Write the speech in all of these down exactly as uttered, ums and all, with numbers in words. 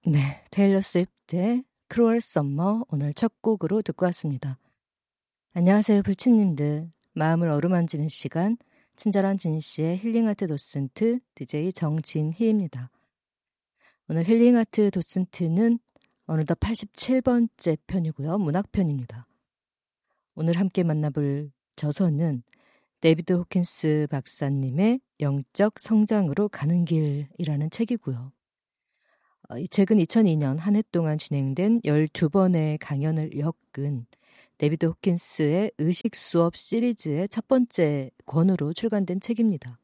네, 테일러 스위프트의 크루얼 썸머 오늘 첫 곡으로 듣고 왔습니다. 안녕하세요, 불친님들. 마음을 어루만지는 시간, 친절한 진씨의 힐링아트 도슨트 디제이 정진희입니다. 오늘 힐링아트 도슨트는 어느덧 팔십칠 번째 편이고요. 문학편입니다. 오늘 함께 만나볼 저서는 데이비드 호킨스 박사님의 영적 성장으로 가는 길이라는 책이고요. 이 책은 이천이 년 한 해 동안 진행된 열두 번의 강연을 엮은 데이비드 호킨스의 의식 수업 시리즈의 첫 번째 권으로 출간된 책입니다.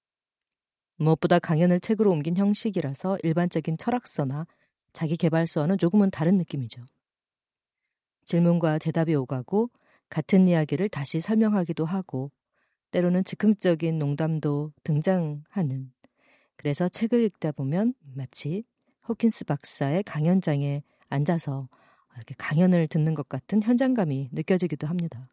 무엇보다 강연을 책으로 옮긴 형식이라서 일반적인 철학서나 자기계발서와는 조금은 다른 느낌이죠. 질문과 대답이 오가고 같은 이야기를 다시 설명하기도 하고 때로는 즉흥적인 농담도 등장하는, 그래서 책을 읽다 보면 마치 호킨스 박사의 강연장에 앉아서 이렇게 강연을 듣는 것 같은 현장감이 느껴지기도 합니다.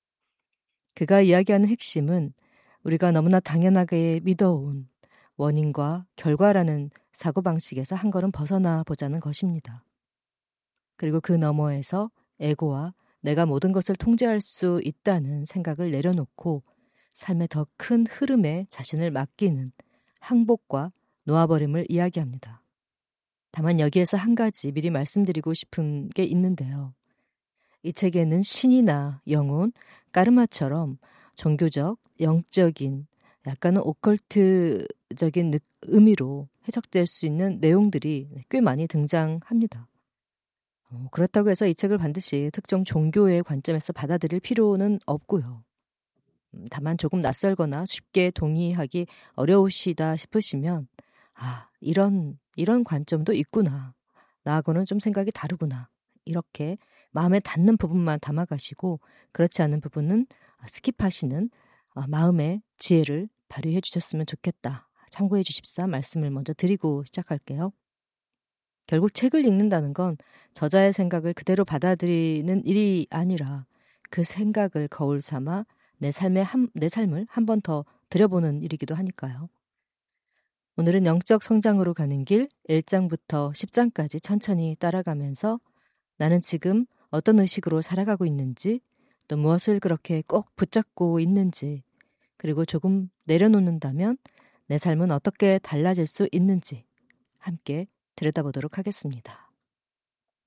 그가 이야기하는 핵심은 우리가 너무나 당연하게 믿어온 원인과 결과라는 사고방식에서 한 걸음 벗어나 보자는 것입니다. 그리고 그 너머에서 에고와 내가 모든 것을 통제할 수 있다는 생각을 내려놓고 삶의 더 큰 흐름에 자신을 맡기는 항복과 놓아버림을 이야기합니다. 다만 여기에서 한 가지 미리 말씀드리고 싶은 게 있는데요. 이 책에는 신이나 영혼, 까르마처럼 종교적, 영적인, 약간은 오컬트적인 의미로 해석될 수 있는 내용들이 꽤 많이 등장합니다. 어, 그렇다고 해서 이 책을 반드시 특정 종교의 관점에서 받아들일 필요는 없고요. 다만 조금 낯설거나 쉽게 동의하기 어려우시다 싶으시면 아, 이런 이런 관점도 있구나. 나하고는 좀 생각이 다르구나. 이렇게 마음에 닿는 부분만 담아가시고 그렇지 않은 부분은 스킵하시는 마음의 지혜를 발휘해 주셨으면 좋겠다. 참고해 주십사 말씀을 먼저 드리고 시작할게요. 결국 책을 읽는다는 건 저자의 생각을 그대로 받아들이는 일이 아니라 그 생각을 거울 삼아 내 삶의 한, 내 삶을 한 번 더 들여보는 일이기도 하니까요. 오늘은 영적 성장으로 가는 길 일 장부터 십 장까지 천천히 따라가면서 나는 지금 어떤 의식으로 살아가고 있는지, 또 무엇을 그렇게 꼭 붙잡고 있는지, 그리고 조금 내려놓는다면 내 삶은 어떻게 달라질 수 있는지 함께 들여다보도록 하겠습니다.